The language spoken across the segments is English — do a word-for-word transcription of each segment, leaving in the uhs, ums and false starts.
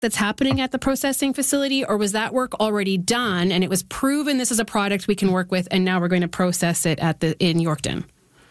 that's happening at the processing facility, or was that work already done and it was proven this is a product we can work with, and now we're going to process it at the in Yorkton?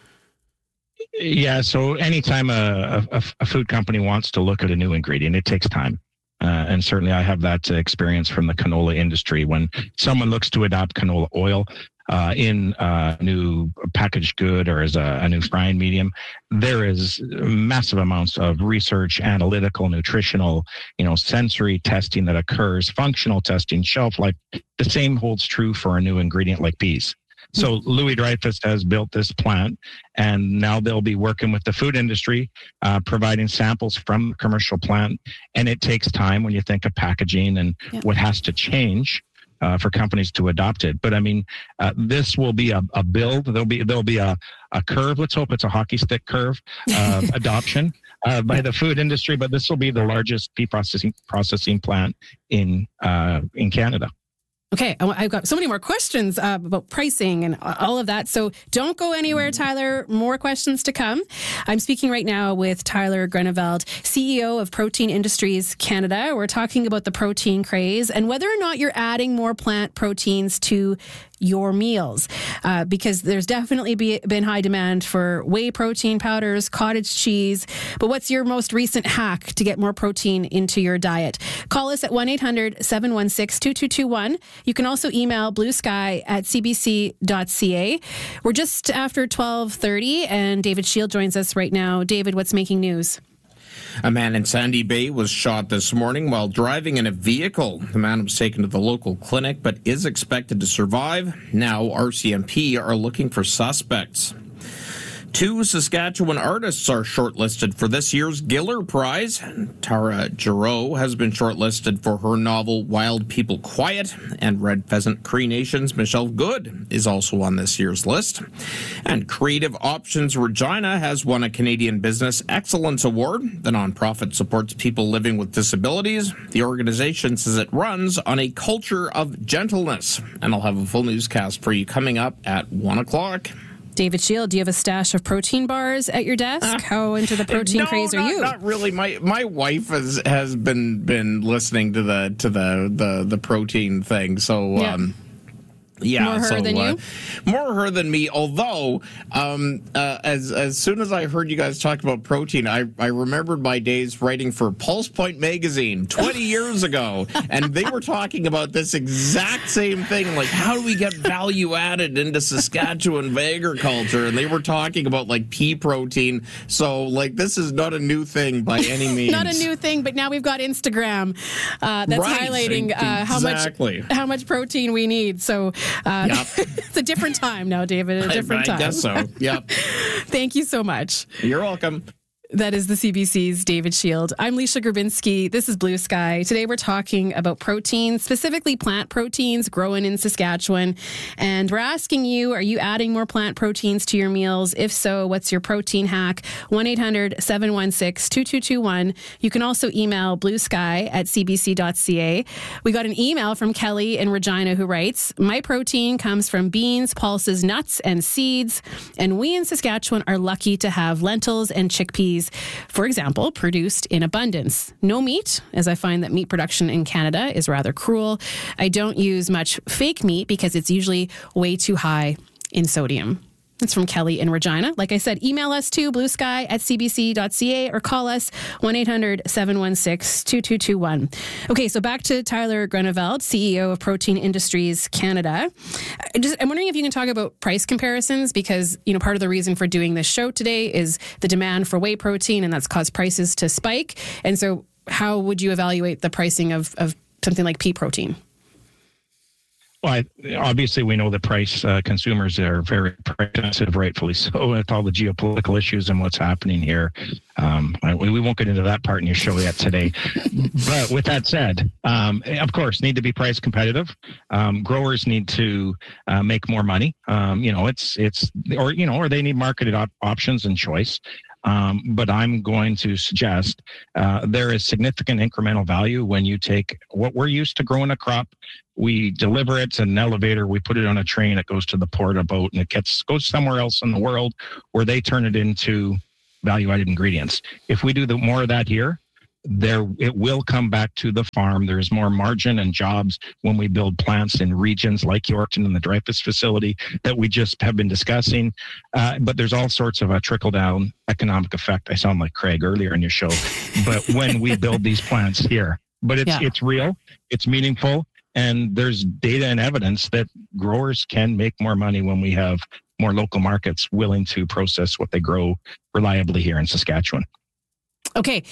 Yeah, so anytime a, a, a food company wants to look at a new ingredient, it takes time. Uh, and certainly I have that experience from the canola industry. When someone looks to adopt canola oil uh, in a new packaged good or as a, a new frying medium, there is massive amounts of research, analytical, nutritional, you know, sensory testing that occurs, functional testing, shelf life. The same holds true for a new ingredient like peas. So Louis Dreyfus has built this plant, and now they'll be working with the food industry, uh, providing samples from the commercial plant. And it takes time when you think of packaging and yep. what has to change uh, for companies to adopt it. But I mean, uh, this will be a, a build. There'll be there'll be a, a curve. Let's hope it's a hockey stick curve of adoption uh, by the food industry. But this will be the largest pea processing processing plant in uh, in Canada. Okay, I've got so many more questions uh, about pricing and all of that. So don't go anywhere, Tyler. More questions to come. I'm speaking right now with Tyler Groeneveld, C E O of Protein Industries Canada. We're talking about the protein craze and whether or not you're adding more plant proteins to your meals, uh, because there's definitely be, been high demand for whey protein powders, cottage cheese. But what's your most recent hack to get more protein into your diet? Call us at one eight hundred seven one six two two two one. You can also email bluesky at c b c dot c a. We're just after twelve thirty, and David Shield joins us right now. David, what's making news? A man in Sandy Bay was shot this morning while driving in a vehicle. The man was taken to the local clinic but is expected to survive. Now R C M P are looking for suspects. Two Saskatchewan artists are shortlisted for this year's Giller Prize. Tara Giroux has been shortlisted for her novel Wild People Quiet, and Red Pheasant Cree Nation's Michelle Good is also on this year's list. And Creative Options Regina has won a Canadian Business Excellence Award. The nonprofit supports people living with disabilities. The organization says it runs on a culture of gentleness. And I'll have a full newscast for you coming up at one o'clock. David Shield, do you have a stash of protein bars at your desk? Uh, How into the protein no, craze not, are you? Not really. My my wife has has been been listening to the to the the, the protein thing. So yeah. um Yeah, more her so, than uh, you? More her than me. Although, um, uh, as as soon as I heard you guys talk about protein, I, I remembered my days writing for Pulse Point magazine twenty years ago, and they were talking about this exact same thing. Like, how do we get value added into Saskatchewan agriculture? And they were talking about like pea protein. So, like, this is not a new thing by any means. Not a new thing, but now we've got Instagram uh, that's right. highlighting uh, how exactly. much how much protein we need. So. Uh, yep. It's a different time now, David. A different I, I time. guess so. Yep. Thank you so much. You're welcome. That is the C B C's David Shield. I'm Leisha Grabinski. This is Blue Sky. Today we're talking about proteins, specifically plant proteins growing in Saskatchewan. And we're asking you, are you adding more plant proteins to your meals? If so, what's your protein hack? one eight hundred seven one six two two two one. You can also email bluesky at c b c dot c a. We got an email from Kelly in Regina who writes, my protein comes from beans, pulses, nuts, and seeds. And we in Saskatchewan are lucky to have lentils and chickpeas, for example, produced in abundance. No meat, as I find that meat production in Canada is rather cruel. I don't use much fake meat because it's usually way too high in sodium. That's from Kelly in Regina. Like I said, email us to bluesky at c b c dot c a or call us one eight hundred seven one six two two two one. Okay, so back to Tyler Groeneveld, C E O of Protein Industries Canada. I just, I'm wondering if you can talk about price comparisons, because, you know, part of the reason for doing this show today is the demand for whey protein, and that's caused prices to spike. And so how would you evaluate the pricing of, of something like pea protein? Well, I, obviously, we know the price. Uh, consumers are very price sensitive, rightfully so, with all the geopolitical issues and what's happening here. Um, I, we won't get into that part in your show yet today. But with that said, um, of course, need to be price competitive. Um, growers need to uh, make more money. Um, you know, it's it's or you know, or they need marketed op- options and choice. Um, but I'm going to suggest uh, there is significant incremental value when you take what we're used to growing a crop, we deliver it in an elevator, we put it on a train, it goes to the port, a boat, and it gets goes somewhere else in the world where they turn it into value-added ingredients. If we do the more of that here, there it will come back to the farm. There's more margin and jobs when we build plants in regions like Yorkton and the Dreyfus facility that we just have been discussing. Uh, but there's all sorts of a trickle-down economic effect. I sound like Craig earlier in your show. But when we build these plants here, but it's yeah. it's real, it's meaningful, and there's data and evidence that growers can make more money when we have more local markets willing to process what they grow reliably here in Saskatchewan. Okay,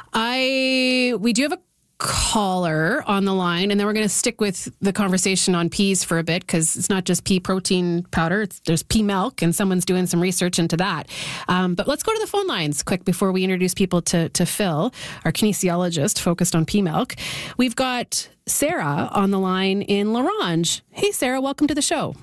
I we do have a caller on the line, and then we're going to stick with the conversation on peas for a bit, because it's not just pea protein powder, it's, there's pea milk, and someone's doing some research into that. Um, but let's go to the phone lines quick before we introduce people to, to Phil, our kinesiologist focused on pea milk. We've got Sarah on the line in La Ronge. Hey, Sarah, welcome to the show.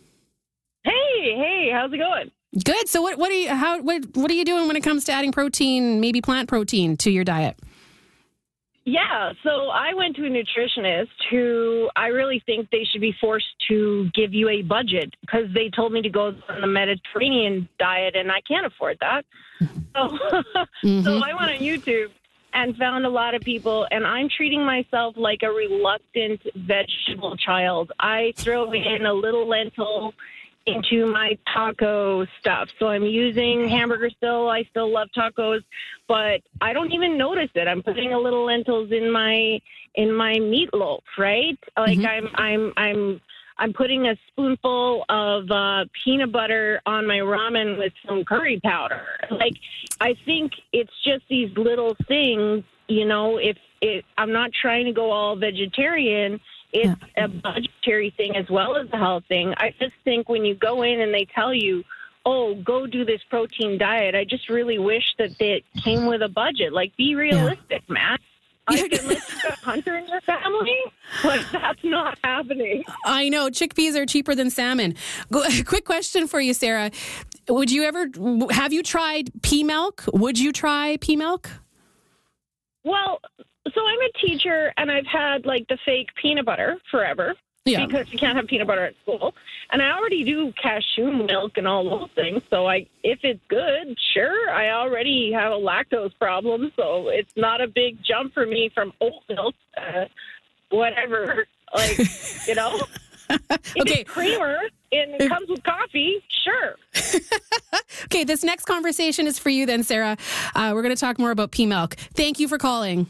Hey, hey, how's it going? Good. So what what are you how what what are you doing when it comes to adding protein, maybe plant protein, to your diet? Yeah, so I went to a nutritionist who I really think they should be forced to give you a budget, because they told me to go on the Mediterranean diet, and I can't afford that. So, mm-hmm. so I went on YouTube and found a lot of people, and I'm treating myself like a reluctant vegetable child. I throw in a little lentil into my taco stuff. So I'm using hamburger still. I still love tacos, but I don't even notice it. I'm putting a little lentils in my in my meatloaf, right? Like mm-hmm. I'm I'm I'm I'm putting a spoonful of uh, peanut butter on my ramen with some curry powder. Like, I think it's just these little things, you know, if it, I'm not trying to go all vegetarian, it's yeah. a budgetary thing as well as a health thing. I just think when you go in and they tell you, oh, go do this protein diet, I just really wish that it came with a budget. Like, be realistic, yeah. man. I didn't listen to a hunter in your family. Like, that's not happening. I know. Chickpeas are cheaper than salmon. Quick question for you, Sarah. Would you ever, have you tried pea milk? Would you try pea milk? Well, so I'm a teacher, and I've had, like, the fake peanut butter forever. Yeah. Because you can't have peanut butter at school. And I already do cashew milk and all those things. So I, if it's good, sure. I already have a lactose problem, so it's not a big jump for me from oat milk, uh, whatever. Like, you know? If okay. it's creamer and it comes with coffee, sure. Okay, this next conversation is for you then, Sarah. Uh, we're going to talk more about pea milk. Thank you for calling.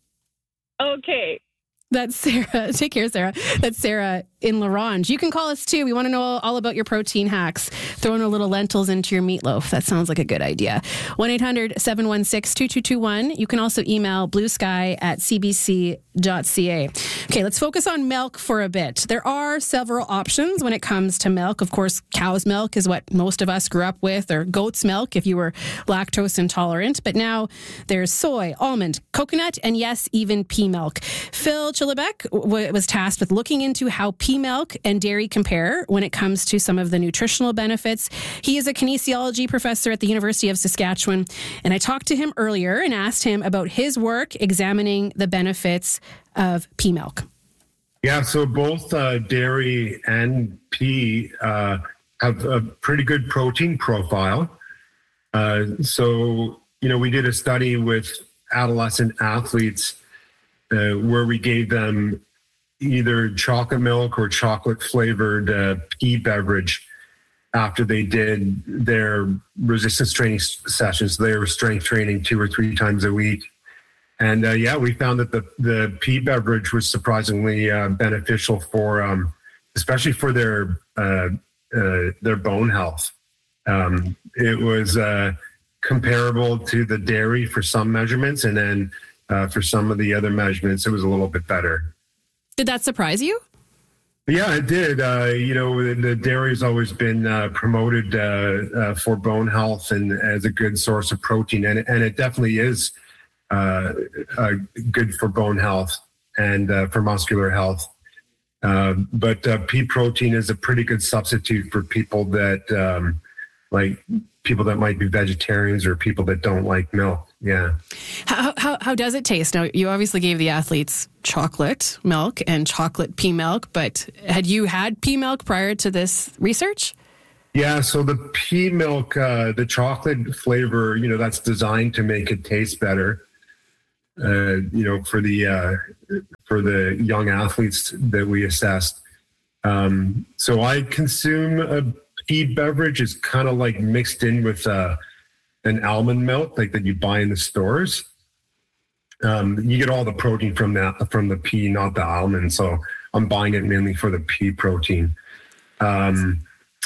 Okay. That's Sarah. Take care, Sarah. That's Sarah in La Ronge. You can call us too. We want to know all about your protein hacks. Throwing a little lentils into your meatloaf. That sounds like a good idea. one eight hundred seven one six two two two one. You can also email bluesky at c b c dot c a. Okay, let's focus on milk for a bit. There are several options when it comes to milk. Of course, cow's milk is what most of us grew up with, or goat's milk if you were lactose intolerant. But now there's soy, almond, coconut, and yes, even pea milk. Phil Chillibeck w- was tasked with looking into how pea milk and dairy compare when it comes to some of the nutritional benefits. He is a kinesiology professor at the University of Saskatchewan, and I talked to him earlier and asked him about his work examining the benefits of pea milk. Yeah, so both uh, dairy and pea uh, have a pretty good protein profile. Uh, so, you know, we did a study with adolescent athletes uh, where we gave them either chocolate milk or chocolate flavored uh, pea beverage after they did their resistance training sessions. They were strength training two or three times a week. And uh, yeah, we found that the, the pea beverage was surprisingly uh, beneficial for, um, especially for their uh, uh, their bone health. Um, it was uh, comparable to the dairy for some measurements, and then uh, for some of the other measurements, it was a little bit better. Did that surprise you? Yeah, it did. Uh, you know, the, the dairy has always been uh, promoted uh, uh, for bone health and as a good source of protein, and and it definitely is. Uh, uh, good for bone health and uh, for muscular health. Uh, but uh, pea protein is a pretty good substitute for people that, um, like people that might be vegetarians or people that don't like milk. Yeah. How, how, how does it taste? Now, you obviously gave the athletes chocolate milk and chocolate pea milk, but had you had pea milk prior to this research? Yeah, so the pea milk, uh, the chocolate flavor, you know, that's designed to make it taste better. uh, you know, for the uh, for the young athletes that we assessed. Um, so I consume a pea beverage. It's kind of like mixed in with uh, an almond milk, like that you buy in the stores. Um, you get all the protein from that from the pea, not the almond. So I'm buying it mainly for the pea protein. Um,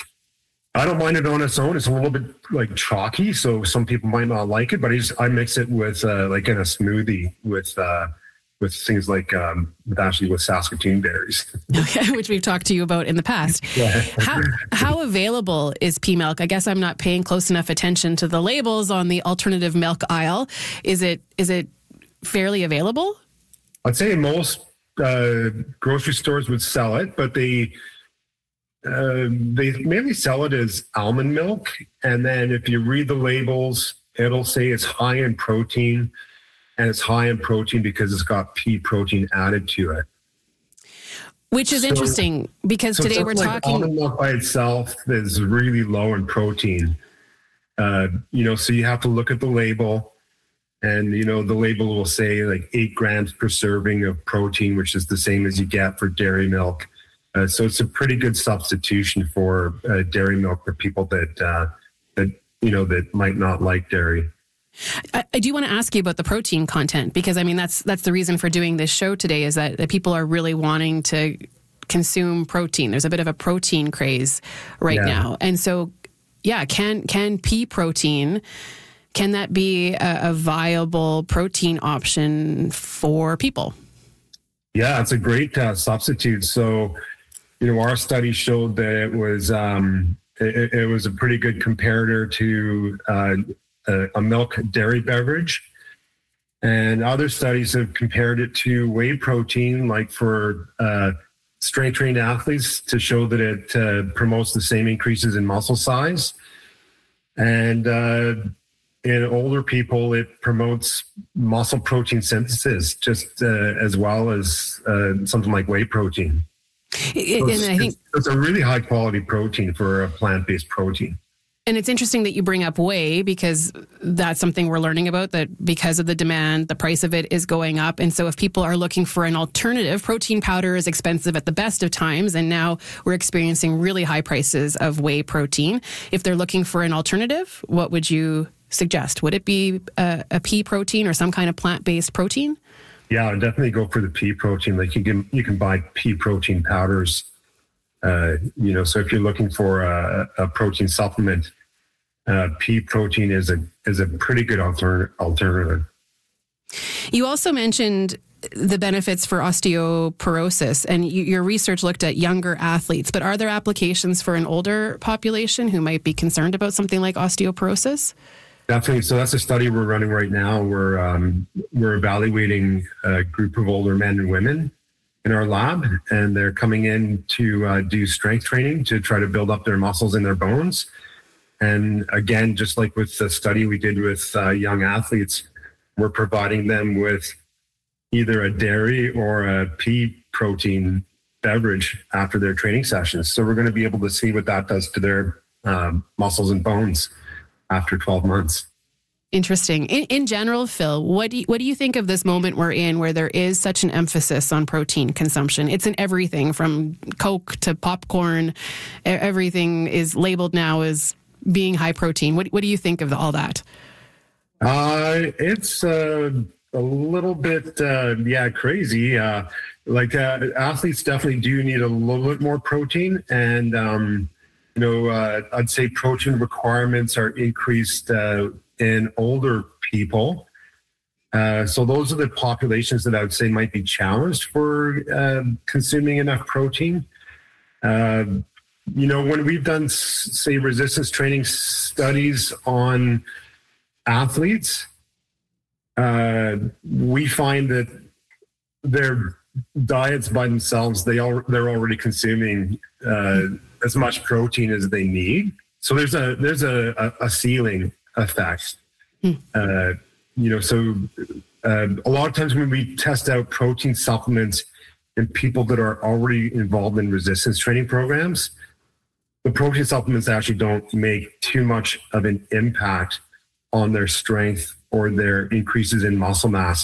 I don't mind it on its own. It's a little bit like chalky, so some people might not like it. But I just I mix it with uh, like in a smoothie with uh, with things like um, with actually with Saskatoon berries, okay, which we've talked to you about in the past. Yeah. How how available is pea milk? I guess I'm not paying close enough attention to the labels on the alternative milk aisle. Is it is it fairly available? I'd say most uh, grocery stores would sell it, but they. Uh, they mainly sell it as almond milk. And then if you read the labels, it'll say it's high in protein, and it's high in protein because it's got pea protein added to it. Which is so, interesting because so today we're like talking. Almond milk by itself is really low in protein. Uh, you know, so you have to look at the label, and, you know, the label will say like eight grams per serving of protein, which is the same as you get for dairy milk. Uh, so it's a pretty good substitution for uh, dairy milk for people that uh, that you know that might not like dairy. I, I do want to ask you about the protein content because I mean that's that's the reason for doing this show today is that, that people are really wanting to consume protein. There's a bit of a protein craze right yeah. now, and so yeah, can can pea protein can that be a, a viable protein option for people? Yeah, it's a great uh, substitute. So. You know, our study showed that it was um, it, it was a pretty good comparator to uh, a, a milk dairy beverage, and other studies have compared it to whey protein, like for uh, strength trained athletes, to show that it uh, promotes the same increases in muscle size, and uh, in older people, it promotes muscle protein synthesis just uh, as well as uh, something like whey protein. So and it's, I think it's, it's a really high quality protein for a plant-based protein. And it's interesting that you bring up whey because that's something we're learning about, that because of the demand, the price of it is going up. And so if people are looking for an alternative, protein powder is expensive at the best of times. And now we're experiencing really high prices of whey protein. If they're looking for an alternative, what would you suggest? Would it be a, a pea protein or some kind of plant-based protein? Yeah, I'd definitely go for the pea protein. Like you can you can buy pea protein powders. Uh, you know, so if you're looking for a, a protein supplement, uh, pea protein is a is a pretty good alter, alternative. You also mentioned the benefits for osteoporosis, and you, your research looked at younger athletes. But are there applications for an older population who might be concerned about something like osteoporosis? Definitely. So that's a study we're running right now. We're um, we're evaluating a group of older men and women in our lab, and they're coming in to uh, do strength training to try to build up their muscles and their bones. And again, just like with the study we did with uh, young athletes, we're providing them with either a dairy or a pea protein beverage after their training sessions. So we're going to be able to see what that does to their um, muscles and bones after twelve months. Interesting. In, in general, Phil, what do you, what do you think of this moment we're in where there is such an emphasis on protein consumption? It's in everything from Coke to popcorn. Everything is labeled now as being high protein. What, what do you think of all that? Uh, it's uh, a little bit, uh, yeah, crazy. Uh, like uh, athletes definitely do need a little bit more protein. And, um, you know, uh, I'd say protein requirements are increased uh, in older people. Uh, so those are the populations that I would say might be challenged for uh, consuming enough protein. Uh, you know, when we've done, say, resistance training studies on athletes, uh, we find that their diets by themselves, they all, they're already consuming uh, as much protein as they need. So there's a there's a, a, a ceiling effect. Hmm. Uh, you know, so uh, a lot of times when we test out protein supplements in people that are already involved in resistance training programs, the protein supplements actually don't make too much of an impact on their strength or their increases in muscle mass,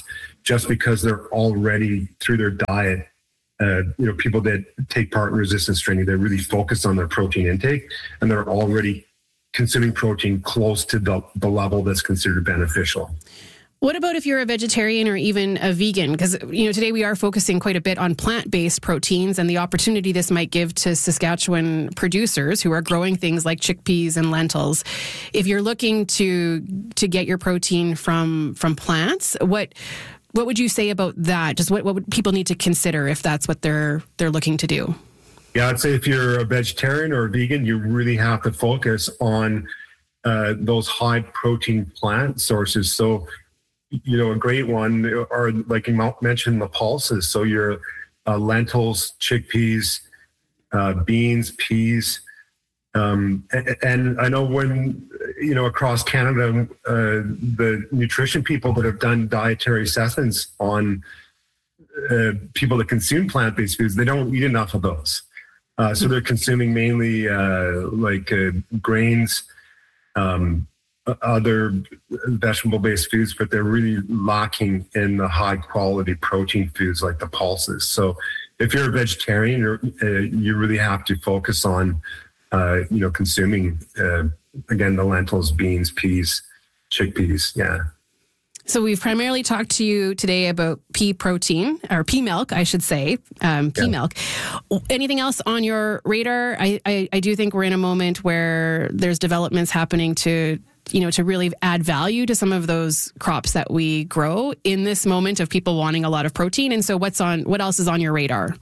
just because they're already through their diet. Uh, you know, people that take part in resistance training, they're really focused on their protein intake, and they're already consuming protein close to the, the level that's considered beneficial. What about if you're a vegetarian or even a vegan? Because, you know, today we are focusing quite a bit on plant-based proteins and the opportunity this might give to Saskatchewan producers who are growing things like chickpeas and lentils. If you're looking to to get your protein from from plants, what what would you say about that? Just what, what would people need to consider if that's what they're they're looking to do? Yeah, I'd say if you're a vegetarian or a vegan, you really have to focus on uh, those high protein plant sources. So, you know, a great one are, like you mentioned, the pulses. So your uh, lentils, chickpeas, uh, beans, peas. Um, and, and I know when, you know, across Canada, uh, the nutrition people that have done dietary assessments on uh, people that consume plant-based foods, they don't eat enough of those. Uh, so they're consuming mainly uh, like uh, grains, um, other vegetable-based foods, but they're really lacking in the high-quality protein foods like the pulses. So if you're a vegetarian, you're, uh, you really have to focus on, uh, you know, consuming, uh, again, the lentils, beans, peas, chickpeas, yeah. So we've primarily talked to you today about pea protein, or pea milk, I should say, um, pea yeah. milk. Anything else on your radar? I, I, I do think we're in a moment where there's developments happening to, you know, to really add value to some of those crops that we grow in this moment of people wanting a lot of protein. And so what's on, what else is on your radar?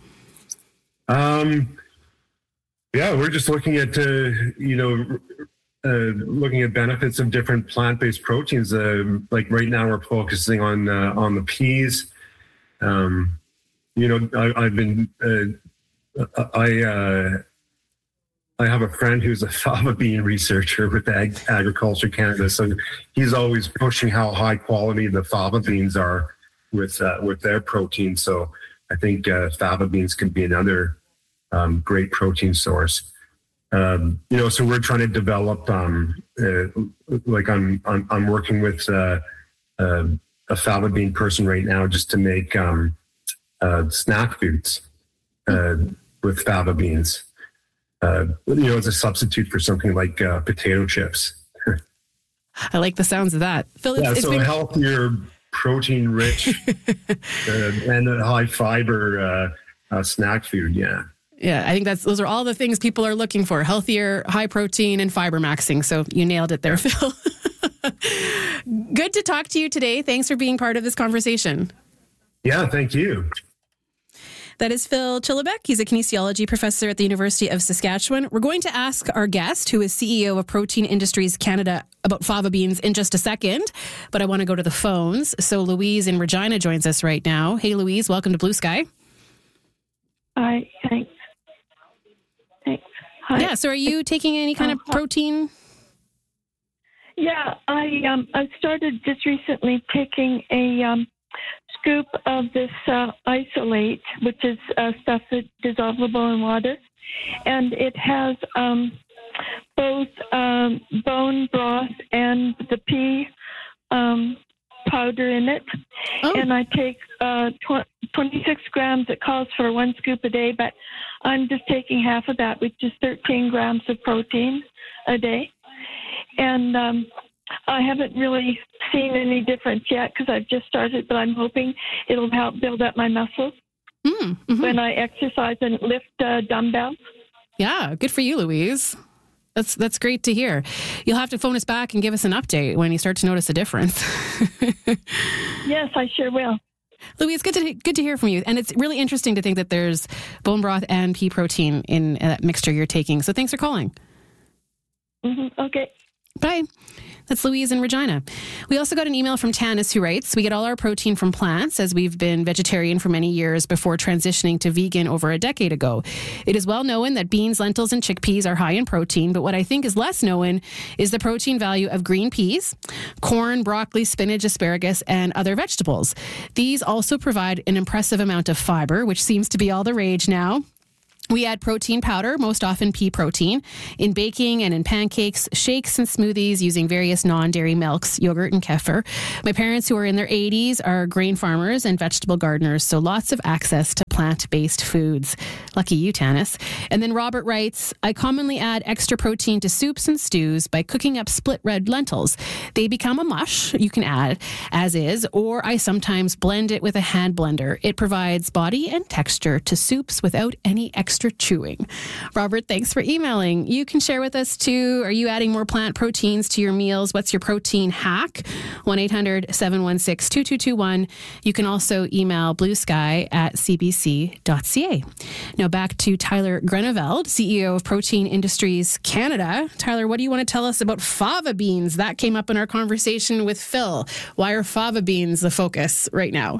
Um, yeah, we're just looking at, uh, you know, Uh, looking at benefits of different plant-based proteins. Uh, like right now, we're focusing on uh, on the peas. Um, you know, I, I've been uh, I uh, I have a friend who's a fava bean researcher with Ag- Agriculture Canada, so he's always pushing how high quality the fava beans are with uh, with their protein. So I think uh, fava beans can be another um, great protein source. Um, you know, so we're trying to develop, um, uh, like I'm, I'm, I'm working with uh, uh, a fava bean person right now just to make um, uh, snack foods uh, with fava beans, uh, you know, as a substitute for something like uh, potato chips. I like the sounds of that. Phil, yeah, it's, so it's been... healthier, protein-rich, uh, and a high-fiber uh, uh, snack food, yeah. Yeah, I think that's those are all the things people are looking for. Healthier, high protein, and fiber maxing. So you nailed it there, Phil. Good to talk to you today. Thanks for being part of this conversation. Yeah, thank you. That is Phil Chillibeck. He's a kinesiology professor at the University of Saskatchewan. We're going to ask our guest, who is C E O of Protein Industries Canada, about fava beans in just a second, but I want to go to the phones. So Louise in Regina joins us right now. Hey, Louise, welcome to Blue Sky. Hi, thanks. Thanks. Hi. Yeah, so are you taking any kind of protein? Yeah, I um I started just recently taking a um, scoop of this uh, isolate, which is uh, stuff that's dissolvable in water, and it has um, both um, bone broth and the pea um, powder in it. Oh. And I take uh, tw- twenty-six grams. It calls for one scoop a day, but I'm just taking half of that, which is thirteen grams of protein a day. And um, I haven't really seen any difference yet because I've just started, but I'm hoping it'll help build up my muscles mm-hmm. when I exercise and lift uh, dumbbells. Yeah, good for you, Louise. That's that's great to hear. You'll have to phone us back and give us an update when you start to notice a difference. Yes, I sure will. Louise, good to good to hear from you. And it's really interesting to think that there's bone broth and pea protein in that mixture you're taking. So thanks for calling. Mm-hmm. Okay. Bye. That's Louise in Regina. We also got an email from Tanis who writes, we get all our protein from plants as we've been vegetarian for many years before transitioning to vegan over a decade ago. It is well known that beans, lentils, and chickpeas are high in protein, but what I think is less known is the protein value of green peas, corn, broccoli, spinach, asparagus, and other vegetables. These also provide an impressive amount of fiber, which seems to be all the rage now. We add protein powder, most often pea protein, in baking and in pancakes, shakes, and smoothies using various non-dairy milks, yogurt, and kefir. My parents, who are in their eighties, are grain farmers and vegetable gardeners, so lots of access to plant-based foods. Lucky you, Tanis. And then Robert writes, I commonly add extra protein to soups and stews by cooking up split red lentils. They become a mush you can add as is, or I sometimes blend it with a hand blender. It provides body and texture to soups without any extra extra chewing. Robert, thanks for emailing. You can share with us too. Are you adding more plant proteins to your meals? What's your protein hack? one eight hundred seven one six two two two one. You can also email bluesky at c b c dot c a. Now back to Tyler Greneveld, C E O of Protein Industries Canada. Tyler, what do you want to tell us about fava beans? That came up in our conversation with Phil. Why are fava beans the focus right now?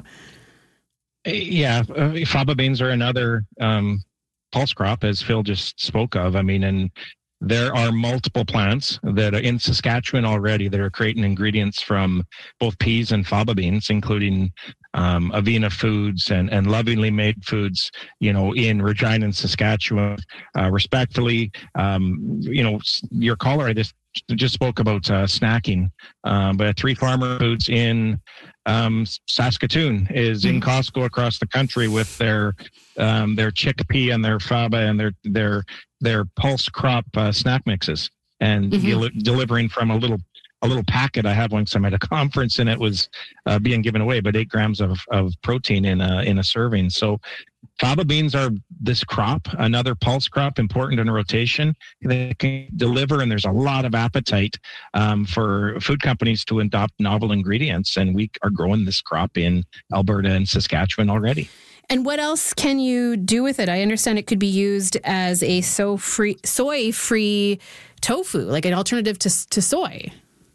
Yeah, uh, fava beans are another um, pulse crop, as Phil just spoke of. I mean, and there are multiple plants that are in Saskatchewan already that are creating ingredients from both peas and fava beans, including um, Avena Foods and, and Lovingly Made Foods, you know, in Regina and Saskatchewan. Uh, respectfully, um, you know, your caller, I just, just spoke about uh, snacking, um, but Three Farmer Foods in um, Saskatoon is in Costco across the country with their um, their chickpea and their fava and their their their pulse crop uh, snack mixes, and mm-hmm. del- delivering from a little a little packet I had once I'm at a conference, and it was uh, being given away, but eight grams of, of protein in a in a serving. So fava beans are this crop, another pulse crop, important in rotation. They can deliver, and there's a lot of appetite um, for food companies to adopt novel ingredients, and we are growing this crop in Alberta and Saskatchewan already. And what else can you do with it? I understand it could be used as a so free, soy-free tofu, like an alternative to, to soy.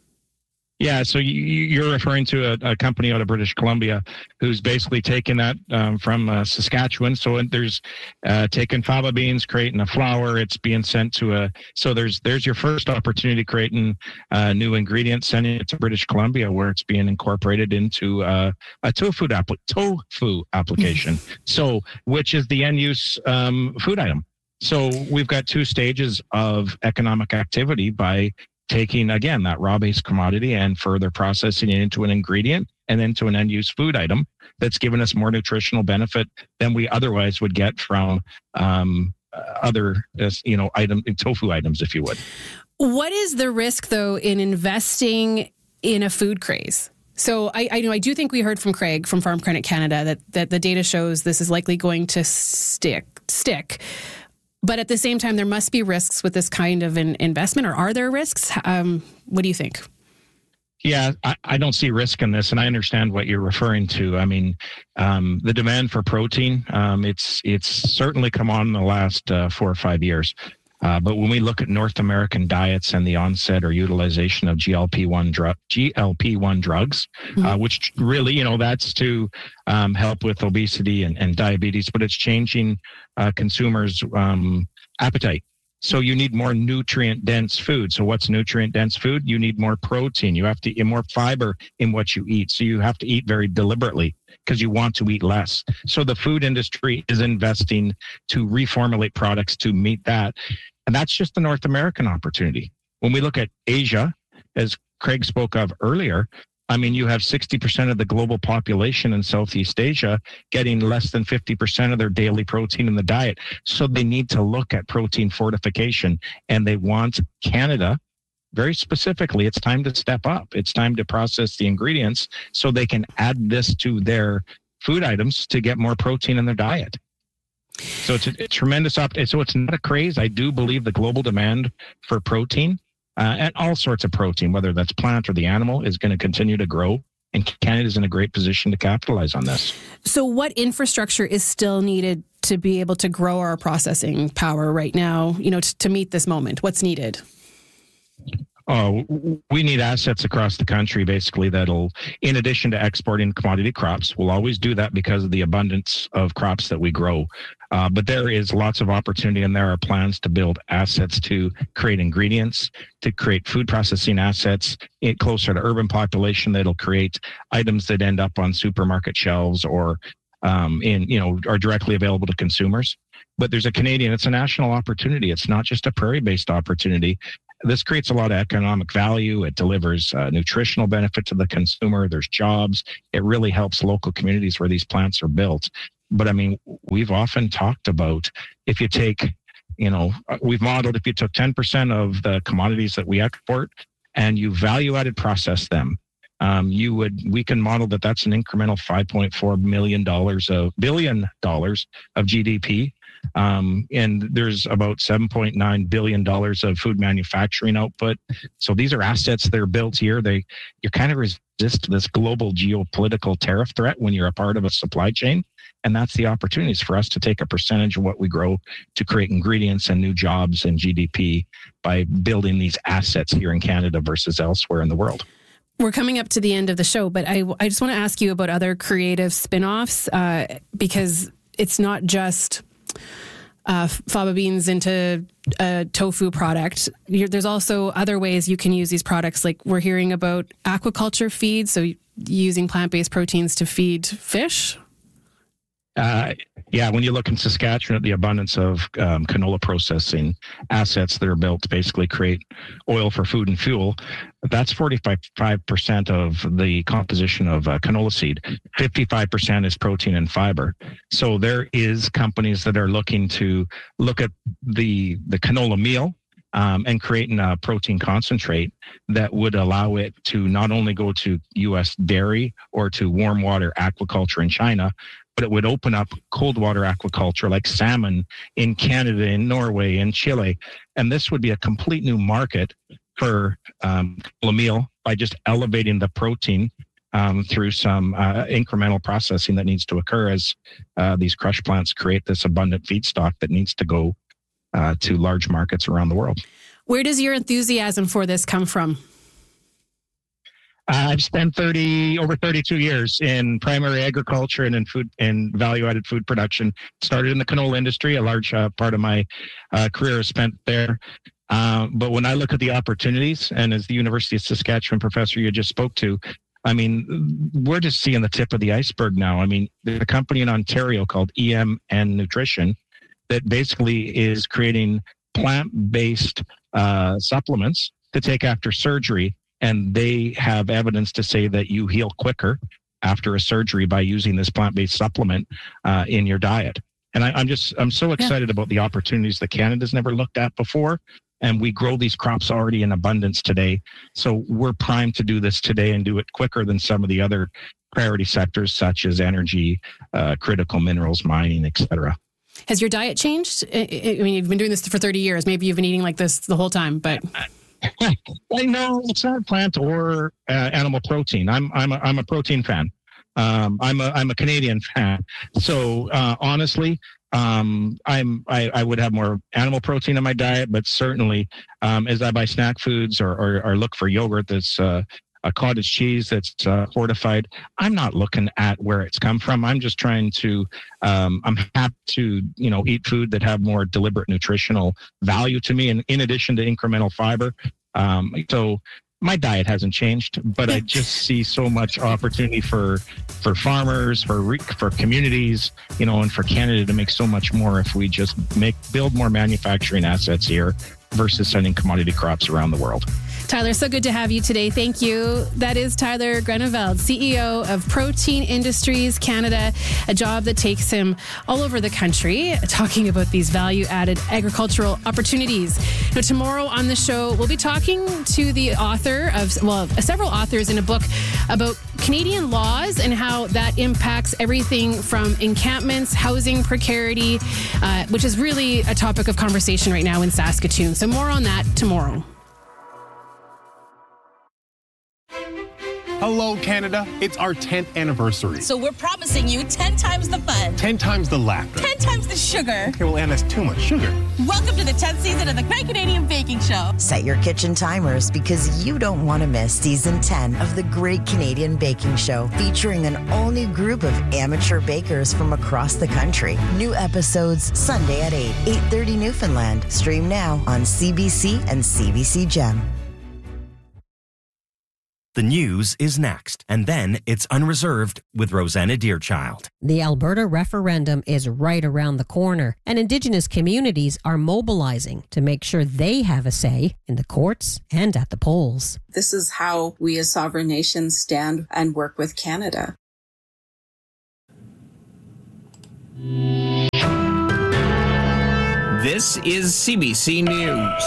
Yeah, so you, you're referring to a, a company out of British Columbia who's basically taken that um, from uh, Saskatchewan. So there's uh, taking fava beans, creating a flour. It's being sent to a. So there's there's your first opportunity creating a new ingredient, sending it to British Columbia, where it's being incorporated into uh, a tofu app- tofu application. So which is the end use um, food item. So we've got two stages of economic activity by taking, again, that raw-based commodity and further processing it into an ingredient and then to an end-use food item that's given us more nutritional benefit than we otherwise would get from um, other, you know, item tofu items, if you would. What is the risk, though, in investing in a food craze? So I, I know I do think we heard from Craig from Farm Credit Canada that that the data shows this is likely going to stick stick. But at the same time, there must be risks with this kind of an investment, or are there risks? Um, what do you think? Yeah, I, I don't see risk in this, and I understand what you're referring to. I mean, um, the demand for protein, um, it's it's certainly come on in the last uh, four or five years. Uh, but when we look at North American diets and the onset or utilization of G L P one drug, G L P one drugs, mm-hmm. uh, which really, you know, that's to um, help with obesity and, and diabetes, but it's changing uh, consumers' um, appetite. So you need more nutrient dense food. So what's nutrient dense food? You need more protein. You have to eat more fiber in what you eat. So you have to eat very deliberately because you want to eat less. So the food industry is investing to reformulate products to meet that. And that's just the North American opportunity. When we look at Asia, as Craig spoke of earlier, I mean, you have sixty percent of the global population in Southeast Asia getting less than fifty percent of their daily protein in the diet. So they need to look at protein fortification, and they want Canada, very specifically, it's time to step up. It's time to process the ingredients so they can add this to their food items to get more protein in their diet. So it's a, a tremendous opportunity. So it's not a craze. I do believe the global demand for protein uh, and all sorts of protein, whether that's plant or the animal, is going to continue to grow. And Canada's in a great position to capitalize on this. So what infrastructure is still needed to be able to grow our processing power right now, you know, t- to meet this moment? What's needed? Oh, we need assets across the country, basically, that'll, in addition to exporting commodity crops, we'll always do that because of the abundance of crops that we grow. Uh, but there is lots of opportunity, and there are plans to build assets to create ingredients, to create food processing assets in, closer to urban population that'll create items that end up on supermarket shelves or um, in, you know, are directly available to consumers. But there's a Canadian, it's a national opportunity. It's not just a prairie-based opportunity. This creates a lot of economic value. It delivers uh, nutritional benefit to the consumer. There's jobs. It really helps local communities where these plants are built. But I mean, we've often talked about if you take, you know, we've modeled if you took ten percent of the commodities that we export and you value-added process them, um, you would, we can model that that's an incremental five point four million dollars of billion dollars of G D P. Um, and there's about seven point nine billion dollars of food manufacturing output. So these are assets that are built here. They, you kind of resist this global geopolitical tariff threat when you're a part of a supply chain. And that's the opportunities for us to take a percentage of what we grow to create ingredients and new jobs and G D P by building these assets here in Canada versus elsewhere in the world. We're coming up to the end of the show, but I, I just want to ask you about other creative spin-offs uh, because it's not just uh, faba beans into a tofu product. You're, there's also other ways you can use these products. Like we're hearing about aquaculture feed, so using plant-based proteins to feed fish. Uh, yeah, when you look in Saskatchewan at the abundance of um, canola processing assets that are built to basically create oil for food and fuel, that's forty-five percent of the composition of uh, canola seed. fifty-five percent is protein and fiber. So there is companies that are looking to look at the, the canola meal um, and creating a protein concentrate that would allow it to not only go to U S dairy or to warm water aquaculture in China, but it would open up cold water aquaculture like salmon in Canada, in Norway, in Chile. And this would be a complete new market for um, meal by just elevating the protein um, through some uh, incremental processing that needs to occur as uh, these crush plants create this abundant feedstock that needs to go uh, to large markets around the world. Where does your enthusiasm for this come from? Uh, I've spent thirty over thirty-two years in primary agriculture and in food and value-added food production. Started in the canola industry. A large uh, part of my uh, career is spent there. Uh, but when I look at the opportunities, and as the University of Saskatchewan professor you just spoke to, I mean, we're just seeing the tip of the iceberg now. I mean, there's a company in Ontario called E M N Nutrition that basically is creating plant-based uh, supplements to take after surgery. And they have evidence to say that you heal quicker after a surgery by using this plant-based supplement uh, in your diet. And I, I'm just, I'm so excited yeah. about the opportunities that Canada's never looked at before. And we grow these crops already in abundance today. So we're primed to do this today and do it quicker than some of the other priority sectors, such as energy, uh, critical minerals, mining, et cetera. Has your diet changed? I mean, you've been doing this for thirty years. Maybe you've been eating like this the whole time, but... I know it's not plant or uh, animal protein. I'm I'm a, I'm a protein fan. Um, I'm a I'm a Canadian fan. So uh, honestly, um, I'm I, I would have more animal protein in my diet, but certainly um, as I buy snack foods or or, or look for yogurt that's uh, a cottage cheese that's uh, fortified, I'm not looking at where it's come from. I'm just trying to, um, I'm happy to, you know, eat food that have more deliberate nutritional value to me. And in addition to incremental fiber. Um, so my diet hasn't changed, but I just see so much opportunity for, for farmers, for, re- for communities, you know, and for Canada to make so much more if we just make, build more manufacturing assets here versus sending commodity crops around the world. Tyler, so good to have you today. Thank you. That is Tyler Groeneveld, C E O of Protein Industries Canada, a job that takes him all over the country, talking about these value-added agricultural opportunities. Now, tomorrow on the show, we'll be talking to the author of, well, several authors in a book about Canadian laws and how that impacts everything from encampments, housing precarity, uh, which is really a topic of conversation right now in Saskatoon. So more on that tomorrow. Hello, Canada. It's our tenth anniversary. So we're promising you ten times the fun. ten times the laughter. ten times the sugar. Okay, well, Anne, that's too much sugar. Welcome to the tenth season of the Great Canadian Baking Show. Set your kitchen timers because you don't want to miss season ten of the Great Canadian Baking Show, featuring an all-new group of amateur bakers from across the country. New episodes Sunday at eight, eight thirty Newfoundland. Stream now on C B C and C B C Gem. The news is next, and then it's Unreserved with Rosanna Deerchild. The Alberta referendum is right around the corner, and Indigenous communities are mobilizing to make sure they have a say in the courts and at the polls. This is how we as sovereign nations stand and work with Canada. This is C B C News.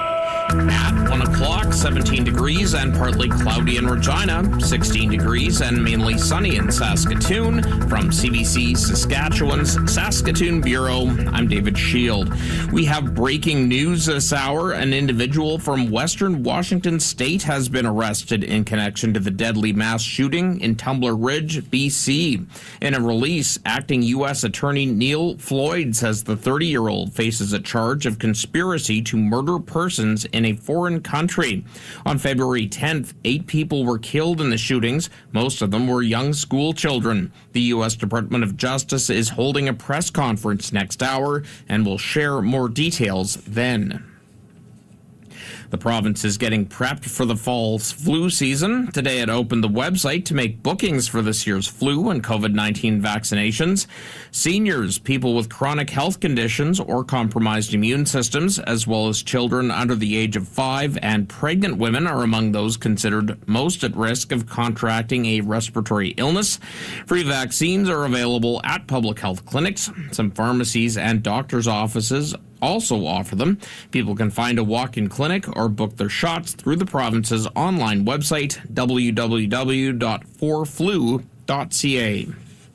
At one o'clock, seventeen degrees and partly cloudy in Regina, sixteen degrees and mainly sunny in Saskatoon. From C B C Saskatchewan's Saskatoon Bureau, I'm David Shield. We have breaking news this hour. An individual from Western Washington State has been arrested in connection to the deadly mass shooting in Tumbler Ridge, B C. In a release, acting U S Attorney Neil Floyd says the thirty-year-old faces a charge of conspiracy to murder persons in a foreign country. On February tenth, eight people were killed in the shootings. Most of them were young school children. The U S Department of Justice is holding a press conference next hour and will share more details then. The province is getting prepped for the fall flu season. Today it opened the website to make bookings for this year's flu and COVID nineteen vaccinations. Seniors, people with chronic health conditions or compromised immune systems, as well as children under the age of five and pregnant women are among those considered most at risk of contracting a respiratory illness. Free vaccines are available at public health clinics. Some pharmacies and doctors' offices also offer them. People can find a walk-in clinic or book their shots through the province's online website, w w w dot for flu dot c a.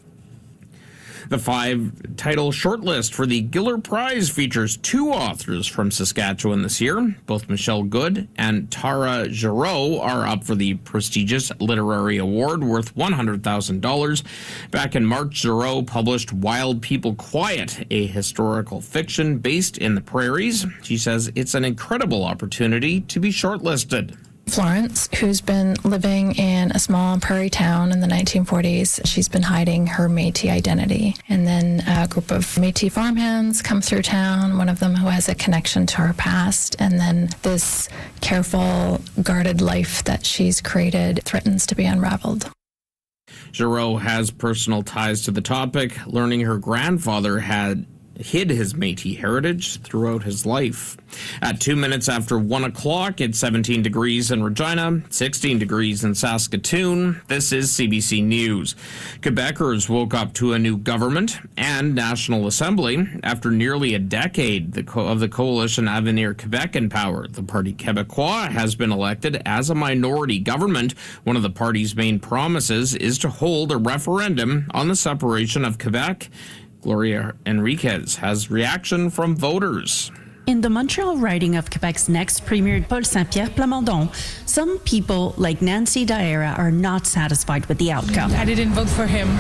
The five-title shortlist for the Giller Prize features two authors from Saskatchewan this year. Both Michelle Good and Tara Giroux are up for the prestigious literary award worth one hundred thousand dollars. Back in March, Giroux published Wild People Quiet, a historical fiction based in the prairies. She says it's an incredible opportunity to be shortlisted. Florence, who's been living in a small prairie town in the nineteen forties. She's been hiding her Métis identity. And then a group of Métis farmhands come through town, one of them who has a connection to her past. And then this careful, guarded life that she's created threatens to be unraveled. Giroux has personal ties to the topic, learning her grandfather had hid his Métis heritage throughout his life. At two minutes after one o'clock, it's seventeen degrees in Regina, sixteen degrees in Saskatoon. This is C B C News. Quebecers woke up to a new government and National Assembly after nearly a decade of the coalition Avenir Quebec in power. The Parti Québécois has been elected as a minority government. One of the party's main promises is to hold a referendum on the separation of Quebec. Gloria Enriquez has reaction from voters. In the Montreal riding of Quebec's next Premier, Paul Saint-Pierre Plamondon, some people like Nancy Daera are not satisfied with the outcome. I didn't vote for him,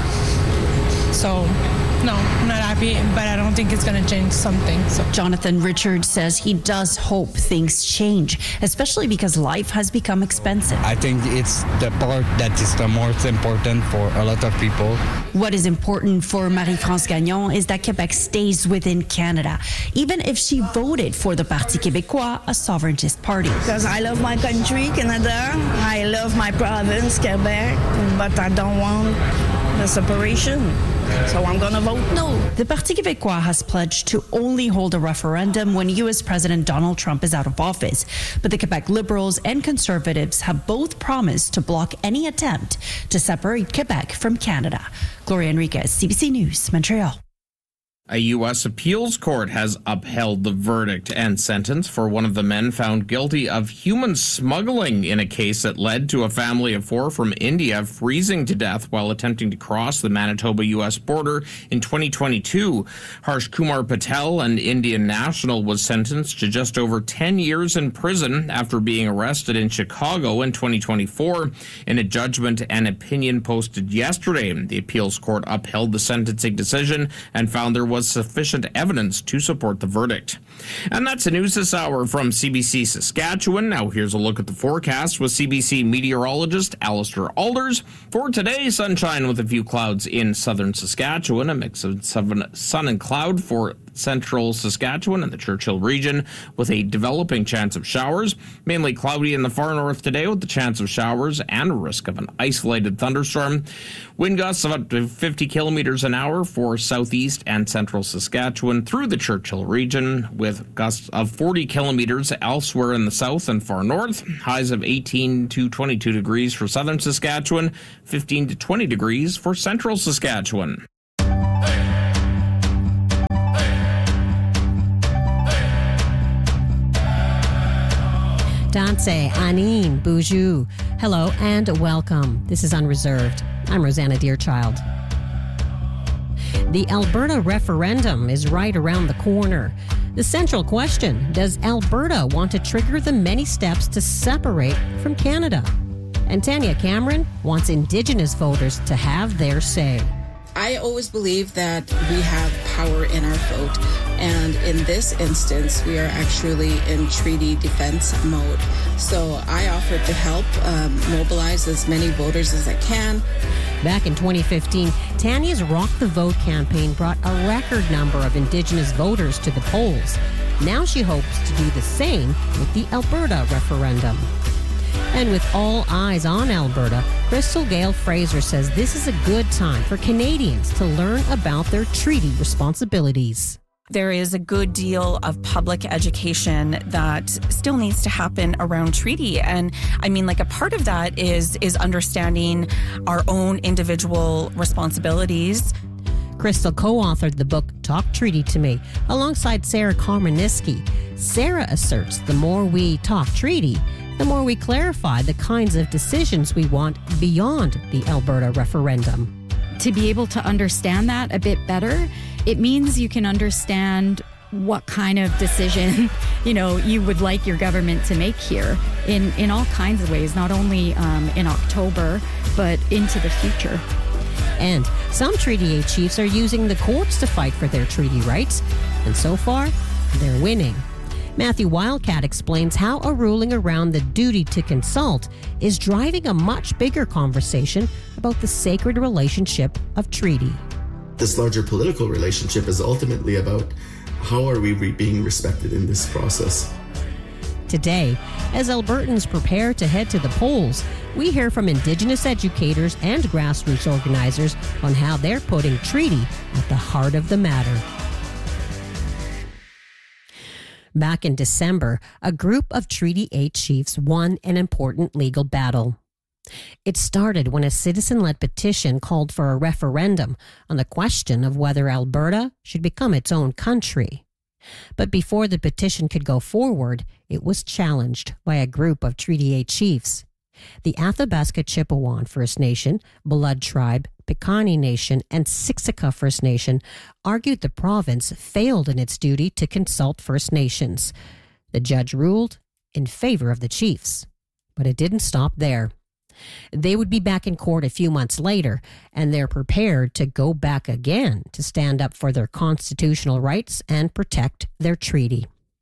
so no, I'm not happy, but I don't think it's going to change something. So. Jonathan Richards says he does hope things change, especially because life has become expensive. I think it's the part that is the most important for a lot of people. What is important for Marie-France Gagnon is that Quebec stays within Canada, even if she voted for the Parti Québécois, a sovereigntist party. Because I love my country, Canada. I love my province, Quebec, but I don't want the separation. So I'm going to vote no. The Parti Québécois has pledged to only hold a referendum when U S President Donald Trump is out of office. But the Quebec Liberals and Conservatives have both promised to block any attempt to separate Quebec from Canada. Gloria Enriquez, C B C News, Montreal. A U S appeals court has upheld the verdict and sentence for one of the men found guilty of human smuggling in a case that led to a family of four from India freezing to death while attempting to cross the Manitoba-U S border in twenty twenty-two. Harsh Kumar Patel, an Indian national, was sentenced to just over ten years in prison after being arrested in Chicago in twenty twenty-four. In a judgment and opinion posted yesterday, the appeals court upheld the sentencing decision and found there was sufficient evidence to support the verdict. And that's the news this hour from C B C Saskatchewan. Now here's a look at the forecast with C B C meteorologist Alistair Alders. For today, sunshine with a few clouds in southern Saskatchewan, a mix of sun and cloud for central Saskatchewan and the Churchill region with a developing chance of showers. Mainly cloudy in the far north today with the chance of showers and a risk of an isolated thunderstorm. Wind gusts of up to fifty kilometers an hour for southeast and central Saskatchewan through the Churchill region, with gusts of forty kilometers elsewhere in the south and far north. Highs of eighteen to twenty-two degrees for southern Saskatchewan, fifteen to twenty degrees for central Saskatchewan. Danse, Anine, Boujou. Hello and welcome. This is Unreserved. I'm Rosanna Deerchild. The Alberta referendum is right around the corner. The central question, does Alberta want to trigger the many steps to separate from Canada? And Tanya Cameron wants Indigenous voters to have their say. I always believe that we have power in our vote. And in this instance, we are actually in treaty defense mode. So I offered to help um, mobilize as many voters as I can. Back in twenty fifteen, Tanya's Rock the Vote campaign brought a record number of Indigenous voters to the polls. Now she hopes to do the same with the Alberta referendum. And with all eyes on Alberta, Crystal Gale Fraser says this is a good time for Canadians to learn about their treaty responsibilities. There is a good deal of public education that still needs to happen around treaty. And I mean, like a part of that is is understanding our own individual responsibilities. Crystal co-authored the book Talk Treaty to Me alongside Sarah Komorniski. Sarah asserts the more we talk treaty, the more we clarify the kinds of decisions we want beyond the Alberta referendum. To be able to understand that a bit better, it means you can understand what kind of decision, you know, you would like your government to make here in, in all kinds of ways, not only um, in October, but into the future. And some Treaty eight chiefs are using the courts to fight for their treaty rights. And so far, they're winning. Matthew Wildcat explains how a ruling around the duty to consult is driving a much bigger conversation about the sacred relationship of treaty. This larger political relationship is ultimately about how are we re- being respected in this process. Today, as Albertans prepare to head to the polls, we hear from Indigenous educators and grassroots organizers on how they're putting treaty at the heart of the matter. Back in December, a group of Treaty eight chiefs won an important legal battle. It started when a citizen-led petition called for a referendum on the question of whether Alberta should become its own country. But before the petition could go forward, it was challenged by a group of Treaty eight chiefs. The Athabasca Chippewa First Nation, Blood Tribe, Piikani Nation, and Siksika First Nation argued the province failed in its duty to consult First Nations. The judge ruled in favor of the chiefs. But it didn't stop there. They would be back in court a few months later, and they're prepared to go back again to stand up for their constitutional rights and protect their treaty.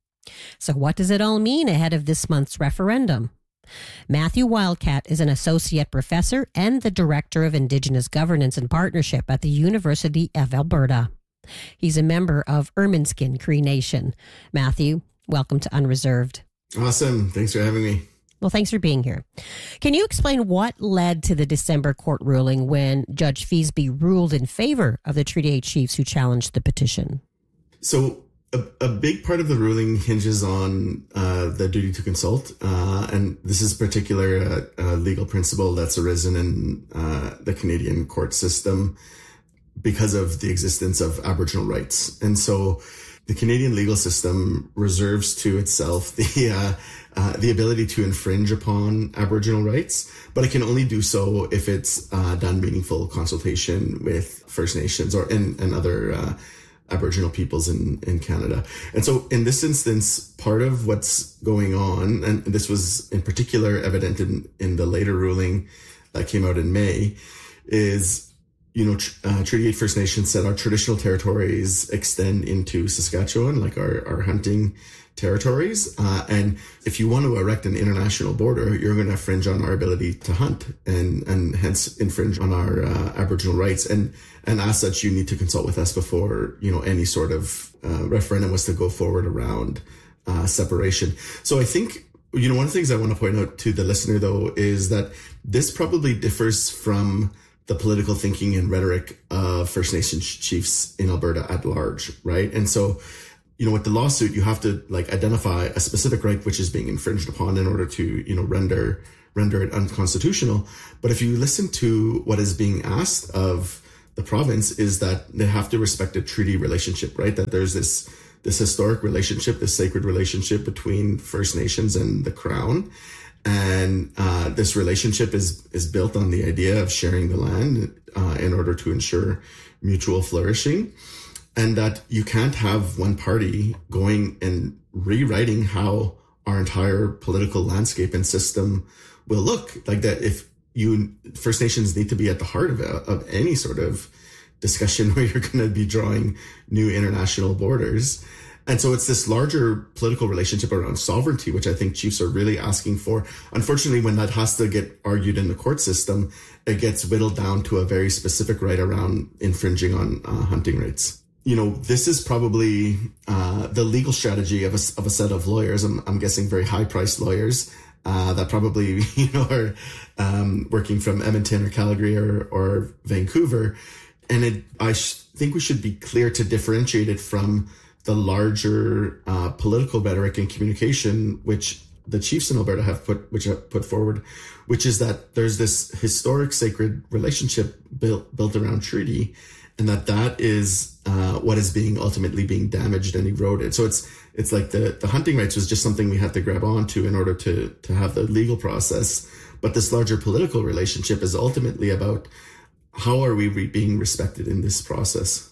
So what does it all mean ahead of this month's referendum? Matthew Wildcat is an associate professor and the director of Indigenous Governance and Partnership at the University of Alberta. He's a member of Ermineskin Cree Nation. Matthew, welcome to Unreserved. Awesome. Thanks for having me. Well, thanks for being here. Can you explain what led to the December court ruling when Judge Feasby ruled in favor of the Treaty eight chiefs who challenged the petition? So a, a big part of the ruling hinges on uh, the duty to consult. Uh, and this is particular a, a legal principle that's arisen in uh, the Canadian court system because of the existence of Aboriginal rights. And so the Canadian legal system reserves to itself the uh, uh, the ability to infringe upon Aboriginal rights, but it can only do so if it's uh, done meaningful consultation with First Nations or and, and other uh, Aboriginal peoples in, in Canada. And so in this instance, part of what's going on, and this was in particular evident in, in the later ruling that came out in May, is you know, uh, Treaty eight First Nations said our traditional territories extend into Saskatchewan, like our, our hunting territories. Uh, and if you want to erect an international border, you're going to infringe on our ability to hunt and, and hence infringe on our uh, Aboriginal rights. And, and as such, you need to consult with us before, you know, any sort of uh, referendum was to go forward around uh, separation. So I think, you know, one of the things I want to point out to the listener, though, is that this probably differs from the political thinking and rhetoric of First Nations chiefs in Alberta at large, right? And so, you know, with the lawsuit, you have to like identify a specific right which is being infringed upon in order to, you know, render render it unconstitutional. But if you listen to what is being asked of the province, is that they have to respect a treaty relationship, right? That there's this this historic relationship, this sacred relationship between First Nations and the Crown. And uh, this relationship is is built on the idea of sharing the land uh, in order to ensure mutual flourishing. And that you can't have one party going and rewriting how our entire political landscape and system will look. Like that, if you First Nations need to be at the heart of of any sort of discussion where you're going to be drawing new international borders. And so it's this larger political relationship around sovereignty, which I think chiefs are really asking for. Unfortunately, when that has to get argued in the court system, it gets whittled down to a very specific right around infringing on uh, hunting rights. You know, this is probably uh, the legal strategy of a, of a set of lawyers. I'm, I'm guessing very high-priced lawyers uh, that probably, you know, are um, working from Edmonton or Calgary or, or Vancouver. And it, I sh- think we should be clear to differentiate it from the larger uh, political rhetoric and communication, which the chiefs in Alberta have put, which have put forward, which is that there's this historic sacred relationship built built around treaty, and that that is uh, what is being ultimately being damaged and eroded. So it's it's like the the hunting rights was just something we had to grab onto in order to to have the legal process, but this larger political relationship is ultimately about how are we re- being respected in this process.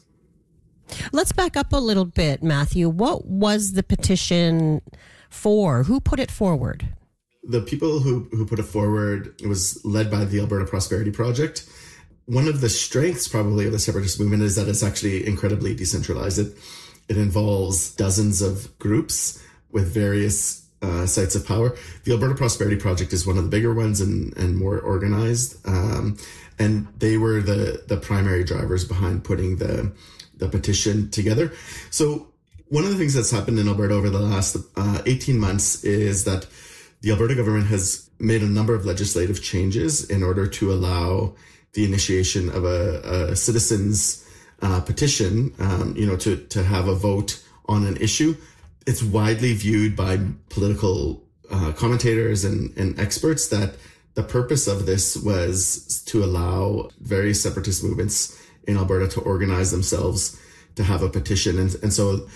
Let's back up a little bit, Matthew. What was the petition for? Who put it forward? The people who, who put it forward, it was led by the Alberta Prosperity Project. One of the strengths probably of the separatist movement is that it's actually incredibly decentralized. It, it involves dozens of groups with various uh, sites of power. The Alberta Prosperity Project is one of the bigger ones and, and more organized. Um, and they were the, the primary drivers behind putting the the petition together. So one of the things that's happened in Alberta over the last uh, eighteen months is that the Alberta government has made a number of legislative changes in order to allow the initiation of a, a citizens uh, petition, um, you know, to, to have a vote on an issue. It's widely viewed by political uh, commentators and, and experts that the purpose of this was to allow various separatist movements in Alberta to organize themselves to have a petition. And, and so,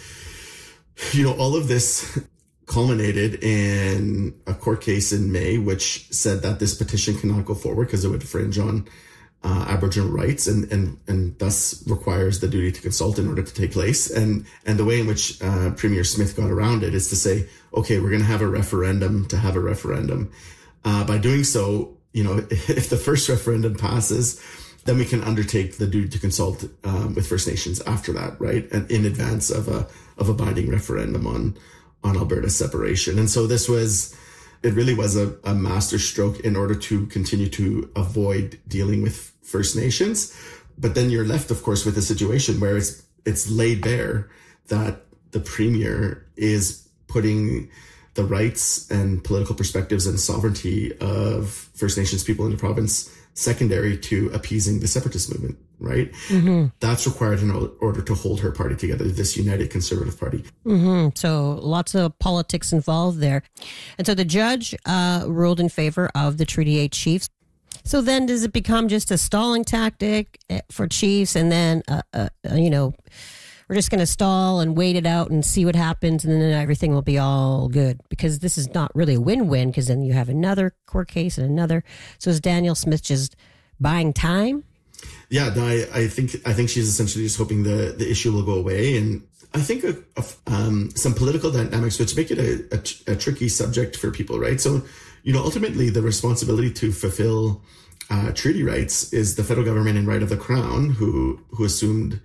you know, all of this culminated in a court case in May, which said that this petition cannot go forward because it would infringe on uh, Aboriginal rights and, and, and thus requires the duty to consult in order to take place. And, and the way in which uh, Premier Smith got around it is to say, okay, we're going to have a referendum to have a referendum. Uh, by doing so, you know, if the first referendum passes, then we can undertake the duty to consult um, with First Nations after that, right? And in advance of a of a binding referendum on on Alberta separation. And so this was, it really was a, a master stroke in order to continue to avoid dealing with First Nations. But then you're left, of course, with a situation where it's it's laid bare that the Premier is putting the rights and political perspectives and sovereignty of First Nations people in the province secondary to appeasing the separatist movement, right? Mm-hmm. That's required in order to hold her party together, this United Conservative Party. Mm-hmm. So lots of politics involved there. And so the judge uh, ruled in favor of the Treaty eight chiefs. So then does it become just a stalling tactic for chiefs and then, uh, uh, you know, we're just going to stall and wait it out and see what happens and then everything will be all good? Because this is not really a win-win because then you have another court case and another. So is Danielle Smith just buying time? Yeah, no, I, I think I think she's essentially just hoping the, the issue will go away. And I think a, a, um, some political dynamics which make it a, a, a tricky subject for people, right? So, you know, ultimately the responsibility to fulfill uh, treaty rights is the federal government and right of the Crown who who assumed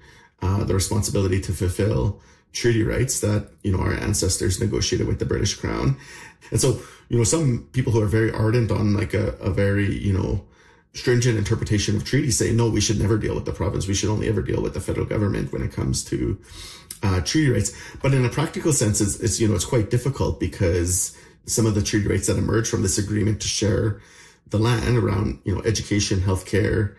uh, the responsibility to fulfill treaty rights that, you know, our ancestors negotiated with the British Crown. And so, you know, some people who are very ardent on like a, a very, you know, stringent interpretation of treaties say, no, we should never deal with the province. We should only ever deal with the federal government when it comes to uh, treaty rights. But in a practical sense, it's, it's, you know, it's quite difficult because some of the treaty rights that emerge from this agreement to share the land around, you know, education, healthcare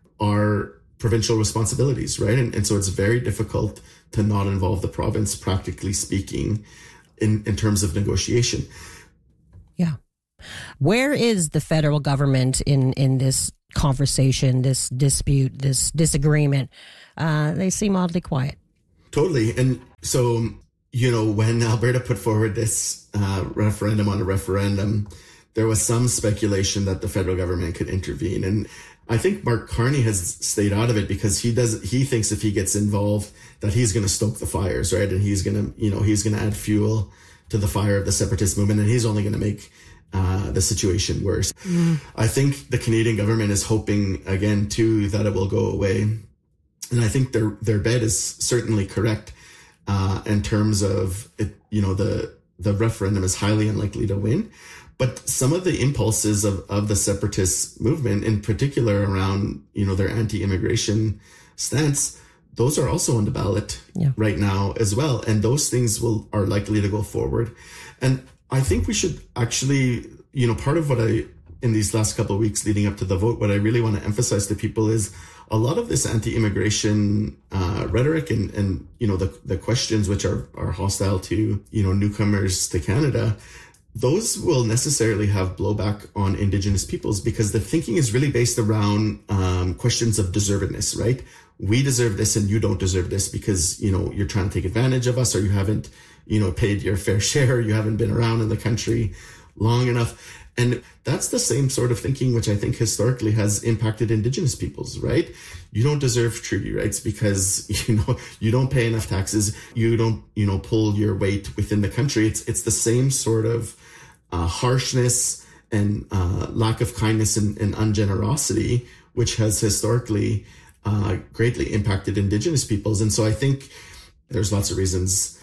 are provincial responsibilities, right? And, and so it's very difficult to not involve the province, practically speaking, in, in terms of negotiation. Yeah. Where is the federal government in, in this conversation, this dispute, this disagreement? Uh, they seem oddly quiet. Totally. And so, you know, when Alberta put forward this uh, referendum on a referendum, there was some speculation that the federal government could intervene. And I think Mark Carney has stayed out of it because he does, he thinks if he gets involved that he's going to stoke the fires, right? And he's going to, you know, he's going to add fuel to the fire of the separatist movement, and he's only going to make uh, the situation worse. Mm. I think the Canadian government is hoping again too that it will go away. And I think their, their bet is certainly correct, uh, in terms of it, you know, the, the referendum is highly unlikely to win. But some of the impulses of, of the separatist movement, in particular around, you know, their anti-immigration stance, those are also on the ballot yeah. right now as well. And those things will are likely to go forward. And I think we should actually, you know, part of what I, in these last couple of weeks leading up to the vote, what I really want to emphasize to people is a lot of this anti-immigration uh, rhetoric and, and, you know, the, the questions which are, are hostile to, you know, newcomers to Canada, those will necessarily have blowback on Indigenous peoples because the thinking is really based around um, questions of deservedness, right? We deserve this and you don't deserve this because, you know, you're trying to take advantage of us or you haven't, you know, paid your fair share. You haven't been around in the country long enough. And that's the same sort of thinking, which I think historically has impacted Indigenous peoples, right? You don't deserve treaty rights because, you know, you don't pay enough taxes. You don't, you know, pull your weight within the country. It's, it's the same sort of uh, harshness and uh, lack of kindness and, and ungenerosity, which has historically uh, greatly impacted Indigenous peoples. And so I think there's lots of reasons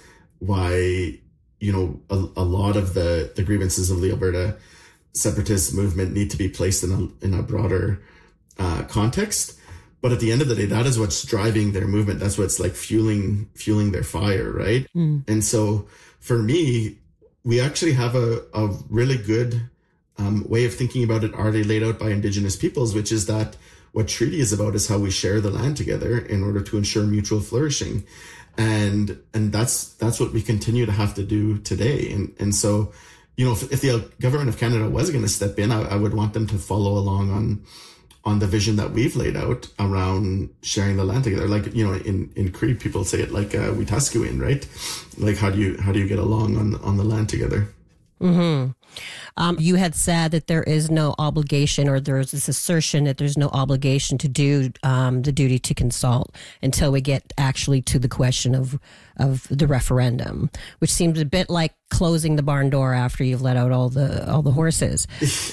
why, you know, a, a lot of the, the grievances of the Alberta separatist movement need to be placed in a, in a broader uh, context. But at the end of the day, that is what's driving their movement. That's what's like fueling, fueling their fire, right? Mm. And so for me, we actually have a, a really good um, way of thinking about it already laid out by Indigenous peoples, which is that what treaty is about is how we share the land together in order to ensure mutual flourishing. And, and that's, that's what we continue to have to do today. And, and so, you know, if, if the government of Canada was going to step in, I, I would want them to follow along on, on the vision that we've laid out around sharing the land together. Like, you know, in, in Cree, people say it like, uh, Wetaskiwin, right? Like, how do you, how do you get along on, on the land together? Mm-hmm. Um, you had said that there is no obligation, or there's this assertion that there's no obligation to do um, the duty to consult until we get actually to the question of of the referendum, which seems a bit like closing the barn door after you've let out all the all the horses.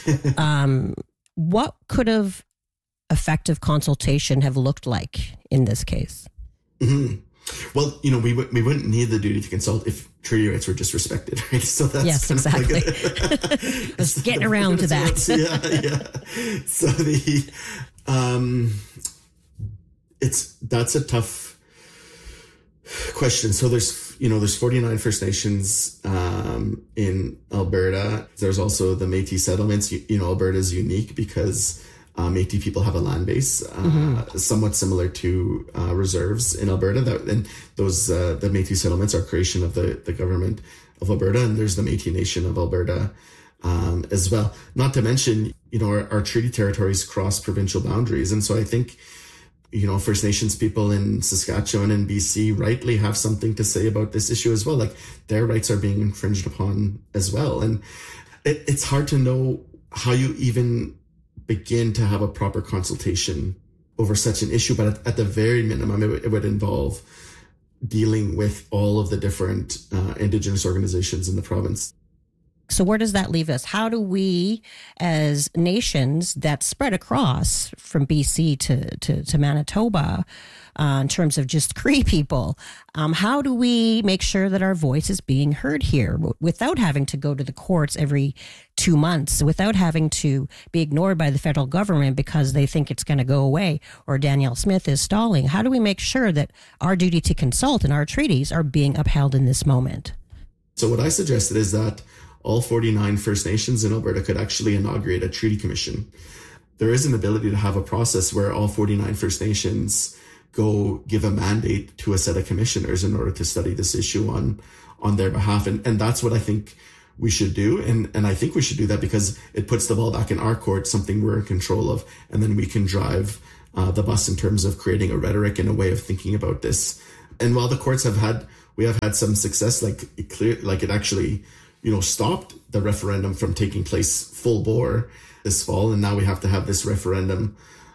um, what could have effective consultation have looked like in this case? Mm-hmm. Well, you know, we w- we wouldn't need the duty to consult if treaty rights were just respected, right? So that's yes, exactly. Like a, Just getting around to that. yeah, yeah. So the um, it's that's a tough question. So there's you know there's forty-nine First Nations um, in Alberta. There's also the Métis settlements. You, you know, Alberta is unique because Uh, Métis people have a land base, uh, mm-hmm. somewhat similar to uh, reserves in Alberta. That, and those uh, the Métis settlements are creation of the, the government of Alberta, and there's the Métis Nation of Alberta um, as well. Not to mention, you know, our, our treaty territories cross provincial boundaries, and so I think, you know, First Nations people in Saskatchewan and B C rightly have something to say about this issue as well. Like their rights are being infringed upon as well, and it, it's hard to know how you even begin to have a proper consultation over such an issue. But at, at the very minimum, it, w- it would involve dealing with all of the different uh, Indigenous organizations in the province. So where does that leave us? How do we, as nations that spread across from B C to, to, to Manitoba, uh, in terms of just Cree people, um, how do we make sure that our voice is being heard here w- without having to go to the courts every two months, without having to be ignored by the federal government because they think it's going to go away or Danielle Smith is stalling? How do we make sure that our duty to consult and our treaties are being upheld in this moment? So what I suggested is that all forty-nine First Nations in Alberta could actually inaugurate a treaty commission. There is an ability to have a process where all forty-nine First Nations go give a mandate to a set of commissioners in order to study this issue on, on their behalf. And, and that's what I think we should do. And, and I think we should do that because it puts the ball back in our court, something we're in control of. And then we can drive uh, the bus in terms of creating a rhetoric and a way of thinking about this. And while the courts have had, we have had some success, like it clear, like it actually, you know, stopped the referendum from taking place full bore this fall. And now we have to have this referendum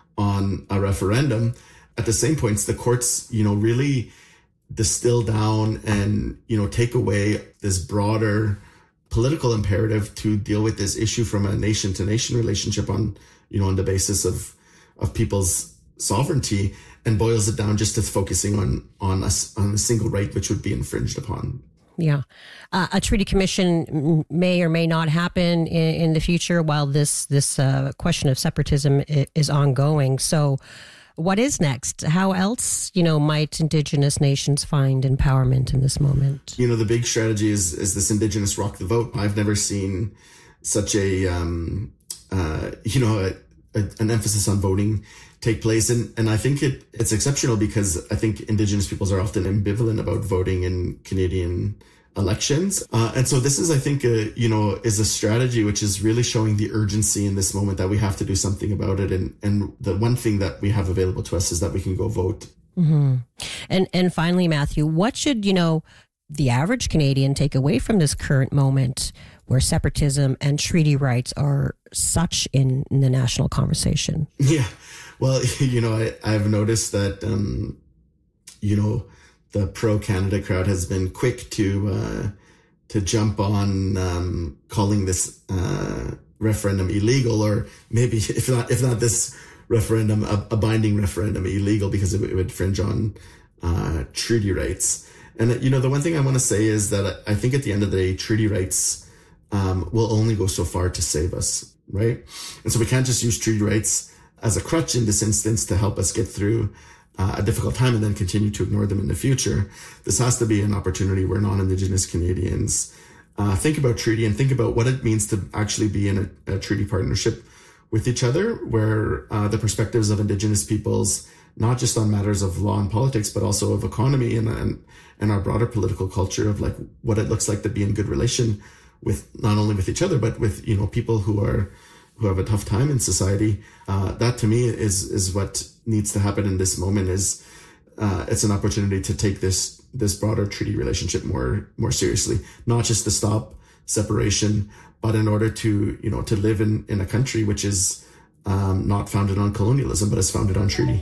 on a referendum. At the same points, the courts, you know, really distill down and, you know, take away this broader political imperative to deal with this issue from a nation to nation relationship on, you know, on the basis of, of people's sovereignty, and boils it down just to focusing on, on a, on a single right, which would be infringed upon. Yeah. Uh, a treaty commission may or may not happen in, in the future while this, this uh, question of separatism is ongoing. So what is next? How else, you know, might Indigenous nations find empowerment in this moment? You know, the big strategy is, is this Indigenous rock the vote. I've never seen such a, um, uh, you know, a, a, an emphasis on voting take place. And, and I think it, it's exceptional because I think Indigenous peoples are often ambivalent about voting in Canadian elections. Uh, and so this is, I think, a, you know, is a strategy which is really showing the urgency in this moment that we have to do something about it. And, and the one thing that we have available to us is that we can go vote. Mm-hmm. And, and finally, Matthew, what should, you know, the average Canadian take away from this current moment where separatism and treaty rights are such in, in the national conversation? Yeah. Well, you know, I, I've noticed that, um, you know, the pro-Canada crowd has been quick to uh, to jump on um, calling this uh, referendum illegal, or maybe if not if not this referendum a, a binding referendum illegal because it, it would infringe on uh, treaty rights. And you know, the one thing I want to say is that I think at the end of the day, treaty rights um, will only go so far to save us, right? And so we can't just use treaty rights as a crutch in this instance to help us get through Uh, a difficult time and then continue to ignore them in the future. This has to be an opportunity where non-Indigenous Canadians uh, think about treaty and think about what it means to actually be in a, a treaty partnership with each other, where uh, the perspectives of Indigenous peoples, not just on matters of law and politics, but also of economy and, and, and our broader political culture of like what it looks like to be in good relation with not only with each other, but with, you know, people who are who have a tough time in society. Uh, that to me is, is what needs to happen in this moment. Is uh, it's an opportunity to take this, this broader treaty relationship more, more seriously, not just to stop separation, but in order to, you know, to live in, in a country which is um, not founded on colonialism, but is founded on treaty.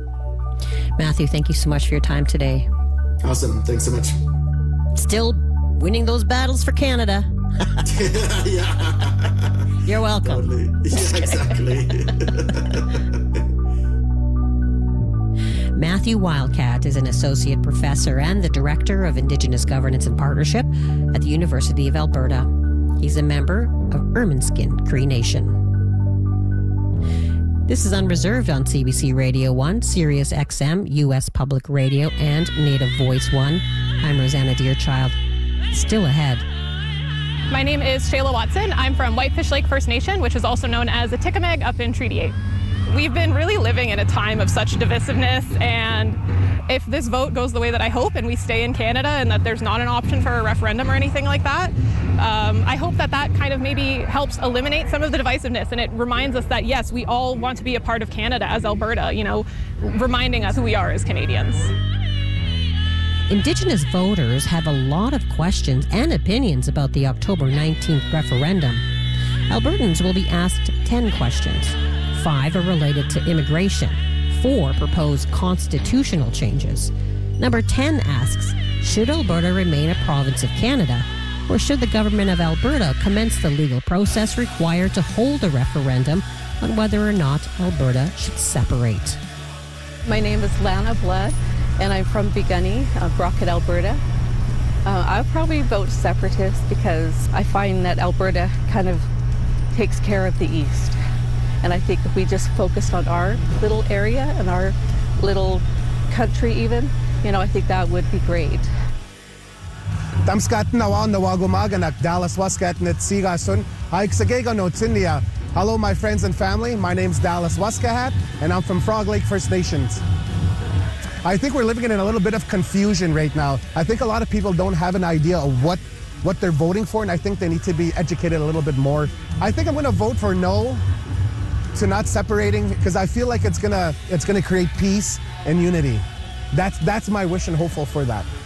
Matthew, thank you so much for your time today. Awesome. Thanks so much. Still winning those battles for Canada. Yeah. You're welcome. Totally. Yeah, exactly. Matthew Wildcat is an associate professor and the director of Indigenous Governance and Partnership at the University of Alberta. He's a member of Ermineskin Cree Nation. This is Unreserved on C B C Radio one, Sirius X M, U S Public Radio, and Native Voice one. I'm Rosanna Deerchild. Still ahead. My name is Shayla Watson. I'm from Whitefish Lake First Nation, which is also known as Atikamekw up in Treaty eight. We've been really living in a time of such divisiveness, and if this vote goes the way that I hope and we stay in Canada and that there's not an option for a referendum or anything like that, um, I hope that that kind of maybe helps eliminate some of the divisiveness, and it reminds us that, yes, we all want to be a part of Canada as Alberta, you know, reminding us who we are as Canadians. Indigenous voters have a lot of questions and opinions about the October nineteenth referendum. Albertans will be asked ten questions. Five are related to immigration. Four propose constitutional changes. Number ten asks, should Alberta remain a province of Canada? Or should the government of Alberta commence the legal process required to hold a referendum on whether or not Alberta should separate? My name is Lana Blood, and I'm from Begunny, uh, Brockett, Alberta. Uh, I'll probably vote separatist because I find that Alberta kind of takes care of the East. And I think if we just focused on our little area and our little country even, you know, I think that would be great. Tamskaten awan nawagumaganak Dallas Waskat net sigasun haiksagega no tindia. Hello my friends and family, my name's Dallas Waskahat and I'm from Frog Lake First Nations. I think we're living in a little bit of confusion right now. I think a lot of people don't have an idea of what what they're voting for, and I think they need to be educated a little bit more. I think I'm going to vote for no to not separating because I feel like it's gonna it's gonna create peace and unity. That's that's my wish and hopeful for that.